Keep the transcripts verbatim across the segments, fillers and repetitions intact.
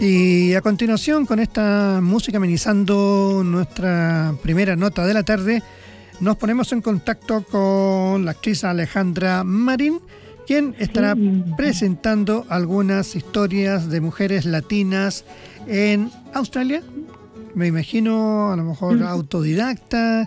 Y a continuación, con esta música amenizando nuestra primera nota de la tarde, nos ponemos en contacto con la actriz Alejandra Marín, quien estará sí. presentando algunas historias de mujeres latinas en Australia. Me imagino, a lo mejor mm. autodidacta,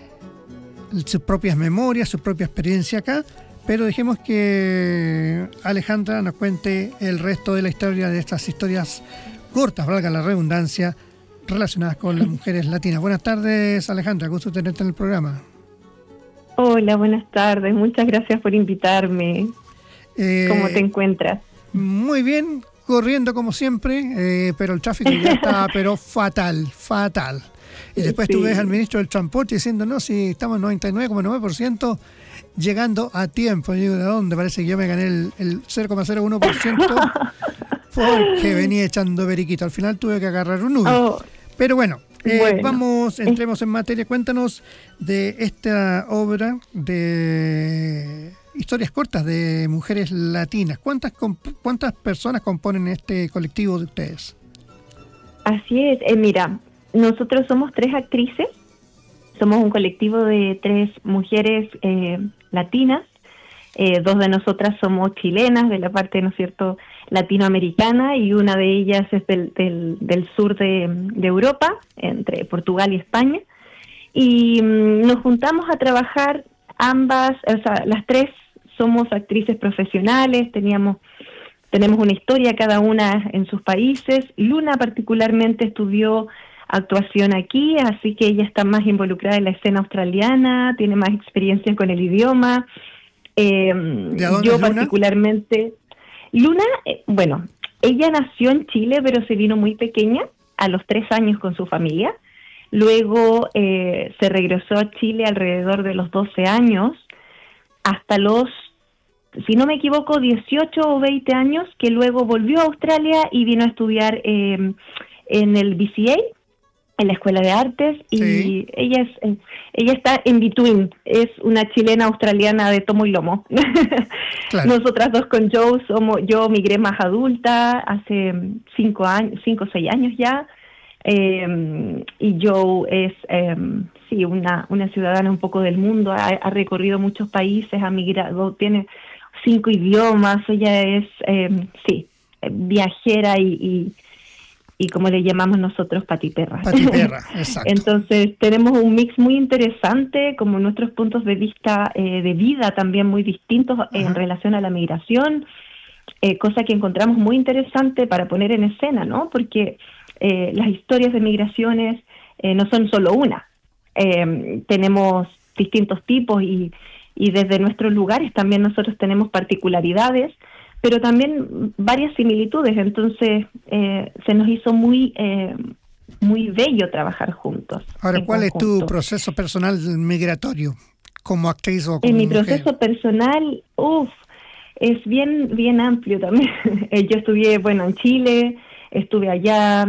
sus propias memorias, su propia experiencia acá, pero dejemos que Alejandra nos cuente el resto de la historia de estas historias cortas, valga la redundancia, relacionadas con las mujeres latinas. Buenas tardes, Alejandra, gusto tenerte en el programa. Hola, buenas tardes, muchas gracias por invitarme. Eh, ¿Cómo te encuentras? Muy bien, corriendo como siempre, eh, pero el tráfico ya está pero fatal, fatal. Y después sí. tú ves al ministro del Transporte diciendo, no, si estamos noventa y nueve coma nueve por ciento llegando a tiempo. Y digo, ¿de dónde? Parece que yo me gané el, el cero coma cero uno por ciento porque venía echando periquito. Al final tuve que agarrar un Uber. Oh, pero bueno, eh, bueno, vamos, entremos en materia. Cuéntanos de esta obra de historias cortas de mujeres latinas. ¿Cuántas, cuántas personas componen este colectivo de ustedes? Así es, eh, mira, nosotros somos tres actrices, somos un colectivo de tres mujeres eh, latinas, eh, dos de nosotras somos chilenas, de la parte, ¿no es cierto?, latinoamericana, y una de ellas es del, del, del sur de, de Europa, entre Portugal y España, y mm, nos juntamos a trabajar ambas, o sea, las tres somos actrices profesionales, teníamos... Tenemos una historia cada una en sus países. Luna particularmente estudió actuación aquí, así que ella está más involucrada en la escena australiana, tiene más experiencia con el idioma. Eh, ¿De dónde yo es Luna? particularmente... Luna, eh, bueno, ella nació en Chile, pero se vino muy pequeña, a los tres años con su familia. Luego eh, se regresó a Chile alrededor de los doce años, hasta los... si no me equivoco, dieciocho o veinte años, que luego volvió a Australia y vino a estudiar eh, en el B C A, en la Escuela de Artes, y sí. ella es eh, ella está en between, es una chilena australiana de tomo y lomo. Claro. Nosotras dos con Joe somos, yo migré más adulta hace cinco años, cinco o seis años ya, eh, y Joe es eh, sí una una ciudadana un poco del mundo, ha, ha recorrido muchos países, ha migrado, tiene cinco idiomas, ella es, eh, sí, viajera y, y, y como le llamamos nosotros, patiperra. Patiperra, exacto. Entonces tenemos un mix muy interesante, como nuestros puntos de vista eh, de vida también muy distintos Ajá. en relación a la migración, eh, cosa que encontramos muy interesante para poner en escena, ¿no? Porque eh, las historias de migraciones eh, no son solo una, eh, tenemos distintos tipos y y desde nuestros lugares también nosotros tenemos particularidades, pero también varias similitudes, entonces eh, se nos hizo muy eh, muy bello trabajar juntos. Ahora, ¿cuál conjunto. es tu proceso personal migratorio como actriz o como En mi mujer? proceso personal, uff, es bien bien amplio también. Yo estudié, bueno, en Chile, estuve allá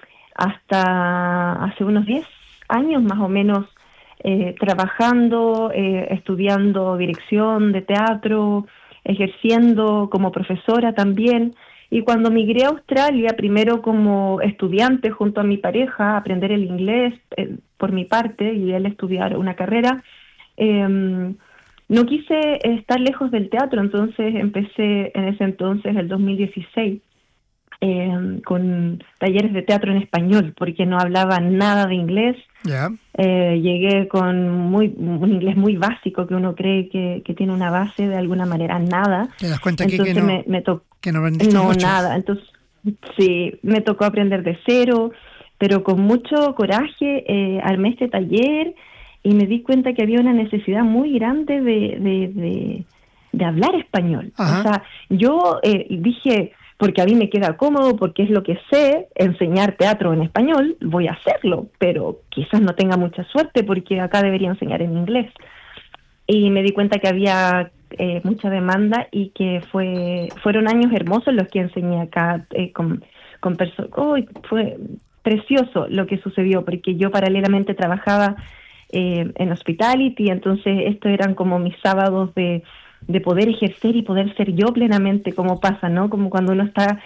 hasta hace unos diez años más o menos, Eh, trabajando, eh, estudiando dirección de teatro, ejerciendo como profesora también, y cuando migré a Australia, primero como estudiante junto a mi pareja, a aprender el inglés eh, por mi parte, y él estudiar una carrera, eh, no quise estar lejos del teatro, entonces empecé en ese entonces, el dos mil dieciséis, Eh, con talleres de teatro en español, porque no hablaba nada de inglés. Yeah. Eh, llegué con muy un inglés muy básico, que uno cree que, que tiene una base, de alguna manera nada. ¿Te das cuenta entonces que, que no, me, me to- que no, no mucho? nada, entonces sí, me tocó aprender de cero, pero con mucho coraje eh, armé este taller y me di cuenta que había una necesidad muy grande de, de, de, de hablar español. Ajá. O sea, yo eh, dije... porque a mí me queda cómodo, porque es lo que sé, enseñar teatro en español, voy a hacerlo, pero quizás no tenga mucha suerte porque acá debería enseñar en inglés. Y me di cuenta que había eh, mucha demanda y que fue fueron años hermosos los que enseñé acá eh, con, con personas. Oh, fue precioso lo que sucedió, porque yo paralelamente trabajaba eh, en hospitality, entonces estos eran como mis sábados de... de poder ejercer y poder ser yo plenamente, como pasa, ¿no? Como cuando uno está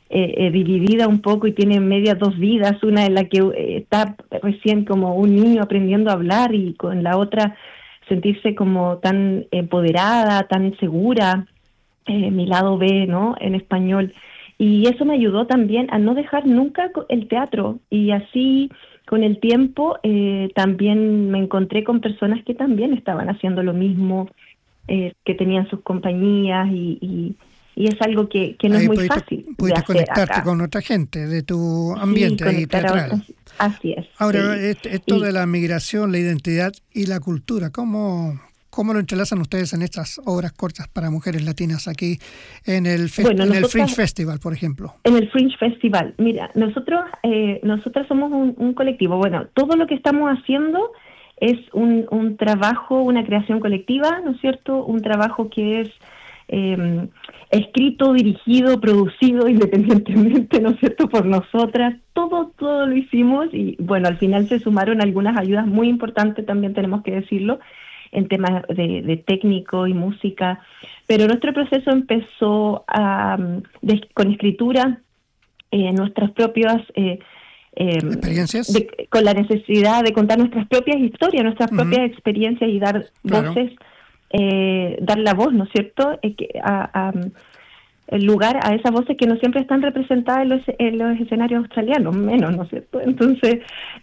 eh, eh, dividida un poco y tiene medias dos vidas, una en la que eh, está recién como un niño aprendiendo a hablar y con la otra sentirse como tan empoderada, tan segura, eh, mi lado B, ¿no?, en español. Y eso me ayudó también a no dejar nunca el teatro, y así con el tiempo eh, también me encontré con personas que también estaban haciendo lo mismo, eh, que tenían sus compañías y, y, y es algo que, que no Ahí es muy pudiste, fácil de pudiste hacer conectarte acá. con otra gente de tu Sí, ambiente ahí conectar a teatral. otras. Así es. Ahora, Sí. est- esto de Y la migración, la identidad y la cultura, ¿cómo, cómo lo entrelazan ustedes en estas obras cortas para mujeres latinas aquí en el, fest- bueno, en el Fringe nosotras Festival, por ejemplo? en el Fringe Festival, mira, nosotros eh, nosotras somos un, un colectivo. Bueno, todo lo que estamos haciendo es un, un trabajo, una creación colectiva, ¿no es cierto? Un trabajo que es eh, escrito, dirigido, producido independientemente, ¿no es cierto?, por nosotras. Todo, todo lo hicimos y bueno, al final se sumaron algunas ayudas muy importantes, también tenemos que decirlo, en temas de, de técnico y música, pero nuestro proceso empezó a, de, con escritura, eh, nuestras propias, eh, eh, ¿Experiencias? de, con la necesidad de contar nuestras propias historias, nuestras Ujú, propias experiencias y dar claro. voces, eh, dar la voz, ¿no es cierto?, eh, que, a, a, el lugar a esas voces que no siempre están representadas en los, en los escenarios australianos, menos, ¿no es cierto? Entonces,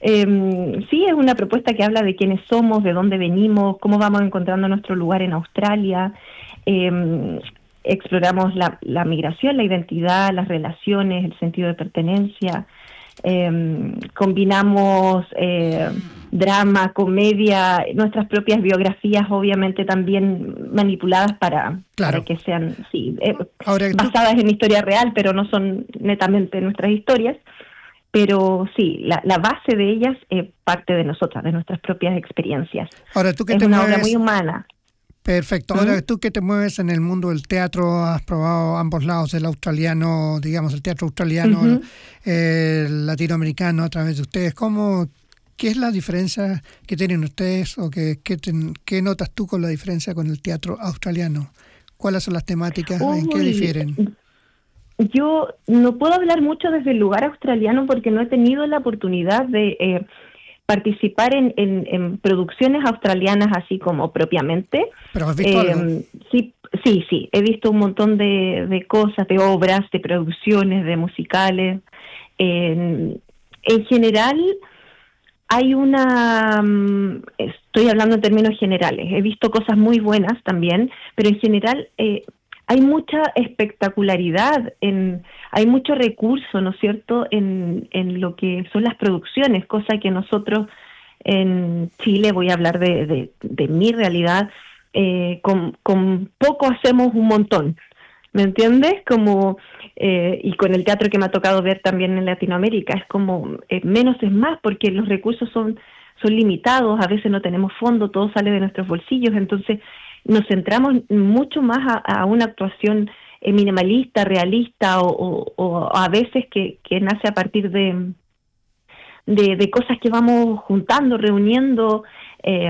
eh, sí es una propuesta que habla de quiénes somos, de dónde venimos, cómo vamos encontrando nuestro lugar en Australia. Eh, exploramos la, la migración, la identidad, las relaciones, el sentido de pertenencia. Eh, combinamos eh, drama, comedia, nuestras propias biografías, obviamente también manipuladas para, Claro. para que sean sí, eh, Ahora, tú, basadas en historia real, pero no son netamente nuestras historias. Pero sí, la, la base de ellas es parte de nosotras, de nuestras propias experiencias. ahora tú que Es te una obra mueves, muy humana. perfecto. ¿Mm? Ahora tú que te mueves en el mundo del teatro, has probado ambos lados, el australiano, digamos, el teatro australiano, Uh-huh. el latinoamericano a través de ustedes. ¿Cómo, qué es la diferencia que tienen ustedes o que, que ten, qué notas tú con la diferencia con el teatro australiano? ¿Cuáles son las temáticas? Uy, ¿En qué difieren? yo no puedo hablar mucho desde el lugar australiano porque no he tenido la oportunidad de eh, participar en, en, en producciones australianas así como propiamente. ¿Pero has visto eh, algo? Sí, sí, sí, he visto un montón de, de cosas, de obras, de producciones, de musicales. En, en general hay una, um, estoy hablando en términos generales, he visto cosas muy buenas también, pero en general eh, hay mucha espectacularidad, en, hay mucho recurso, ¿no es cierto?, en, en lo que son las producciones, cosa que nosotros en Chile, voy a hablar de, de, de mi realidad, eh, con, con poco hacemos un montón, ¿me entiendes? Como eh, y con el teatro que me ha tocado ver también en Latinoamérica, es como eh, menos es más, porque los recursos son, son limitados, a veces no tenemos fondo, todo sale de nuestros bolsillos, entonces nos centramos mucho más a, a una actuación eh, minimalista, realista, o, o, o a veces que, que nace a partir de, de, de cosas que vamos juntando, reuniendo, eh,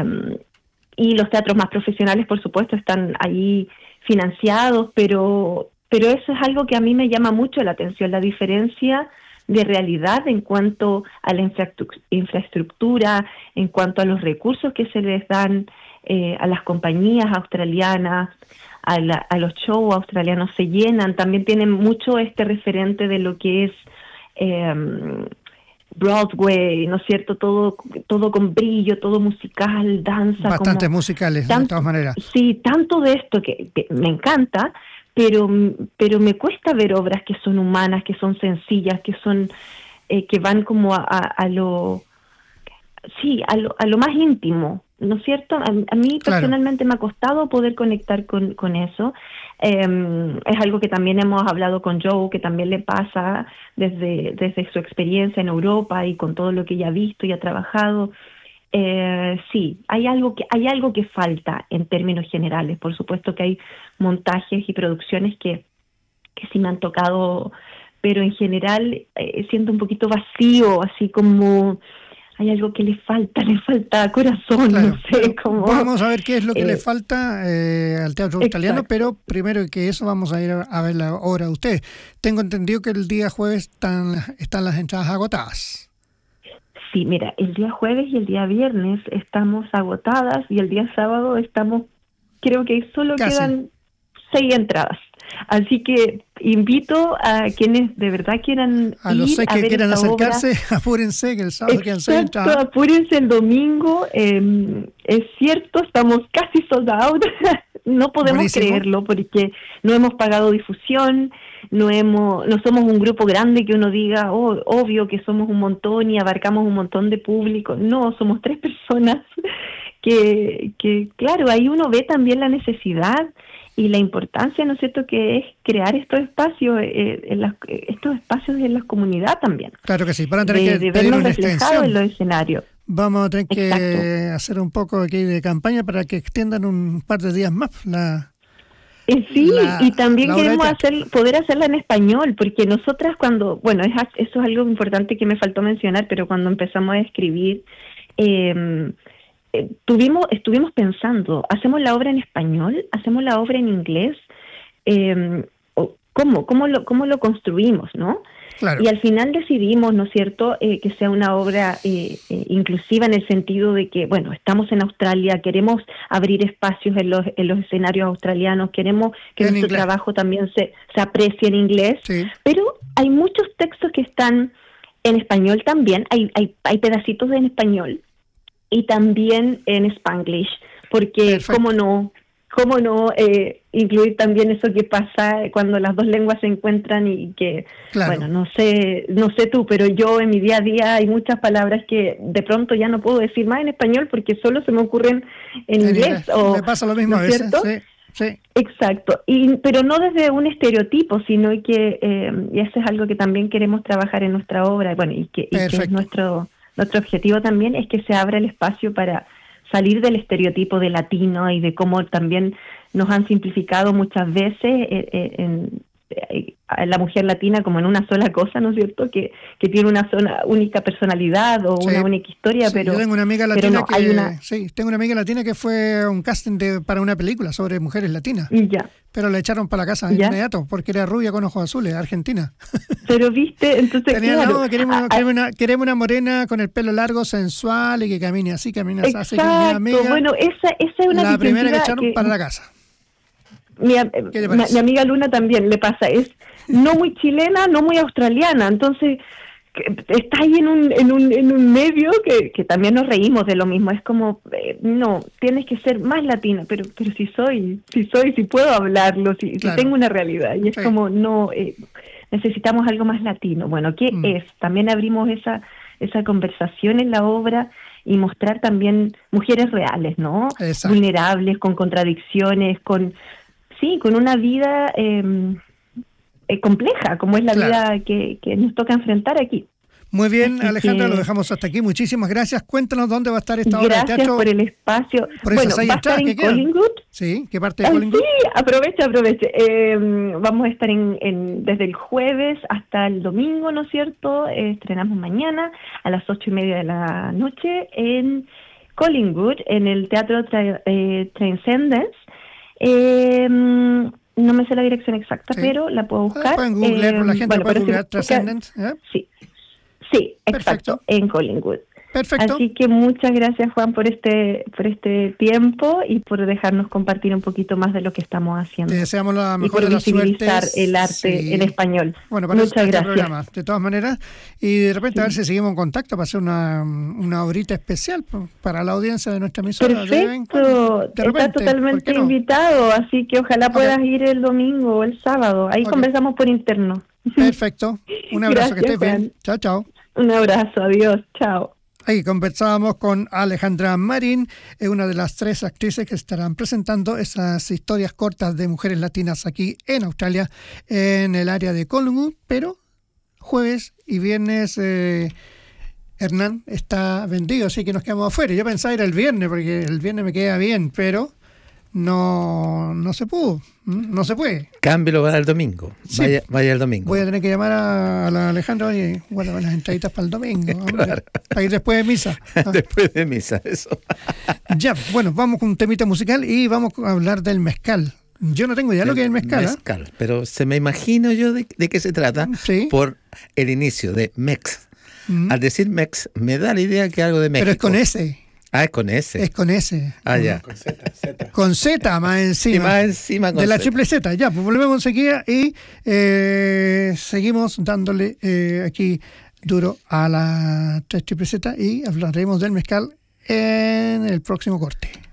y los teatros más profesionales, por supuesto, están ahí financiados, pero, pero eso es algo que a mí me llama mucho la atención, la diferencia de realidad en cuanto a la infraestructura, en cuanto a los recursos que se les dan eh, a las compañías australianas, a, la, a los shows australianos, se llenan, también tienen mucho este referente de lo que es eh, Broadway, ¿no es cierto? Todo, todo con brillo, todo musical, danza. Bastante como, musicales, tan, de todas maneras. Sí, tanto de esto que, que me encanta, pero, pero me cuesta ver obras que son humanas, que son sencillas, que son eh, que van como a, a, a lo sí, a lo, a lo más íntimo, ¿no es cierto? A, a mí Claro. personalmente me ha costado poder conectar con, con eso. Eh, es algo que también hemos hablado con Joe, que también le pasa desde, desde su experiencia en Europa y con todo lo que ella ha visto y ha trabajado. Eh, sí, hay algo que hay algo que falta en términos generales. Por supuesto que hay montajes y producciones que, que sí me han tocado, pero en general eh, siento un poquito vacío, así como hay algo que le falta, le falta corazón, claro, no sé cómo. Vamos a ver qué es lo que eh, le falta eh, al teatro australiano, exacto. pero primero que eso vamos a ir a, a ver la obra de ustedes. Tengo entendido que el día jueves están, están las entradas agotadas. Sí, mira, el día jueves y el día viernes estamos agotadas y el día sábado estamos, creo que solo Casi. quedan seis entradas. Así que invito a quienes de verdad quieran a los ir seis a que ver quieran esta acercarse, obra. apúrense que el sábado quedan seis Exacto, entradas. apúrense el domingo. Eh, es cierto, estamos casi sold out. No podemos Buenísimo. creerlo porque no hemos pagado difusión, no hemos, no somos un grupo grande que uno diga, oh, obvio que somos un montón y abarcamos un montón de público. No, somos tres personas que, que claro, ahí uno ve también la necesidad y la importancia, ¿no es cierto?, que es crear estos espacios, eh, en las, estos espacios en la comunidad también. Claro que sí, para tener De, que de pedir vernos una reflejados extensión. en los escenarios. Vamos a tener que Exacto. hacer un poco aquí de campaña para que extiendan un par de días más la Eh, sí, la, y también la obra de queremos teatro. hacer, poder hacerla en español, porque nosotras cuando, bueno, es, eso es algo importante que me faltó mencionar, pero cuando empezamos a escribir, eh, eh, tuvimos, estuvimos pensando, ¿hacemos la obra en español? ¿Hacemos la obra en inglés? Eh, o ¿Cómo? ¿Cómo lo, cómo lo construimos, no? Claro. Y al final decidimos, ¿no es cierto?, eh, que sea una obra eh, eh, inclusiva en el sentido de que, bueno, estamos en Australia, queremos abrir espacios en los, en los escenarios australianos, queremos que En nuestro inglés. trabajo también se, se aprecie en inglés, Sí. pero hay muchos textos que están en español también, hay, hay, hay pedacitos en español y también en Spanglish, porque Perfecto. cómo no... ¿Cómo no eh, incluir también eso que pasa cuando las dos lenguas se encuentran y que, Claro. bueno, no sé no sé tú, pero yo en mi día a día hay muchas palabras que de pronto ya no puedo decir más en español porque solo se me ocurren en, En inglés. inglés. O, Me pasa lo mismo ¿no a es veces. cierto? Sí, sí. Exacto, y, pero no desde un estereotipo, sino que eh, y eso es algo que también queremos trabajar en nuestra obra, bueno, y que, y que es Perfecto. nuestro, nuestro objetivo también es que se abra el espacio para salir del estereotipo de latino y de cómo también nos han simplificado muchas veces eh, eh, en, eh, a la mujer latina como en una sola cosa, ¿no es cierto?, que, que tiene una sola, única personalidad o Sí. una única historia, Sí, pero yo tengo una amiga pero latina no, que hay una... sí, tengo una amiga latina que fue a un casting de, para una película sobre mujeres latinas, Ya, pero la echaron para la casa de Ya. inmediato porque era rubia con ojos azules, argentina. pero viste, entonces Tenía, claro, no, queremos, a- a- queremos, una, queremos una morena con el pelo largo, sensual y que camine así, camine así. Así que mi exacto, amiga, bueno, esa, esa es una la primera que disyuntiva echaron que- para la casa. Mi, ¿Qué te mi, parece? mi amiga Luna también le pasa, es no muy chilena, no muy australiana, entonces que- está ahí en un, en un, en un medio que, que también nos reímos de lo mismo, es como, eh, no, tienes que ser más latina, pero pero si soy, si soy, si puedo hablarlo, si, Claro. si tengo una realidad, y es Sí. como, no, eh, necesitamos algo más latino. Bueno, ¿qué Mm. es? También abrimos esa, esa conversación en la obra y mostrar también mujeres reales, ¿no? Exacto. Vulnerables, con contradicciones, con... Sí, con una vida eh, eh, compleja, como es la Claro. vida que, que nos toca enfrentar aquí. Muy bien, Así Alejandra, que- lo dejamos hasta aquí. Muchísimas gracias. Cuéntanos dónde va a estar esta obra de Gracias teatro. por el espacio. Por esas Bueno, seis va a estar entradas en que quedan. Collingwood. Sí, ¿qué parte de Ay, Collingwood? sí, aproveche, aproveche. Eh, vamos a estar en, en, desde el jueves hasta el domingo, ¿no es cierto? Eh, estrenamos mañana a las ocho y media de la noche en Collingwood, en el Teatro Tra- eh, Transcendence. Eh, no me sé la dirección exacta, Sí. pero la puedo buscar. Ah, pueden googlear, Eh, la gente bueno, puede pero si googlear busca- Transcendence. ¿eh? Sí, sí, Perfecto. exacto, en Collingwood. Perfecto. Así que muchas gracias, Juan, por este por este tiempo y por dejarnos compartir un poquito más de lo que estamos haciendo. Te deseamos la Y mejor por de las visibilizar suertes. el arte Sí. en español. Bueno, para eso está Muchas este gracias. programa, de todas maneras. Y de repente Sí. a ver si seguimos en contacto para hacer una, una horita especial p- para la audiencia de nuestra emisora. de vez en cuando. Perfecto, De está repente, ¿por totalmente qué no? invitado, así que ojalá Ok. puedas ir el domingo o el sábado. Ahí Ok. conversamos por interno. Perfecto. Un abrazo, que Gracias, estés bien. Juan. Chao, chao. Un abrazo, adiós, chao. Ahí conversábamos con Alejandra Marín, es una de las tres actrices que estarán presentando esas historias cortas de mujeres latinas aquí en Australia, en el área de Collingwood, pero jueves y viernes eh, Hernán está vendido, así que nos quedamos afuera. Yo pensaba ir el viernes, porque el viernes me queda bien, pero no, no se pudo, no se puede. Cámbielo para el domingo. Sí. Vaya, vaya el domingo. Voy a tener que llamar a, a la Alejandra, oye, bueno, las entraditas para el domingo, hombre, Claro. para ir después de misa. Ah. Después de misa, eso. Ya, bueno, vamos con un temita musical y vamos a hablar del mezcal. Yo no tengo idea de lo que es el mezcal. ¿eh? Mezcal, pero se me imagino yo de, de qué se trata Sí. por el inicio de Mex. Mm. Al decir Mex, me da la idea que algo de México. Pero es con S, Ah, es con S. es con S. Ah, ya. Con Z, Z. Con Z más encima. Y más encima con de la Z. triple Z. Ya, pues volvemos enseguida y eh, seguimos dándole eh, aquí duro a la triple Z y hablaremos del mezcal en el próximo corte.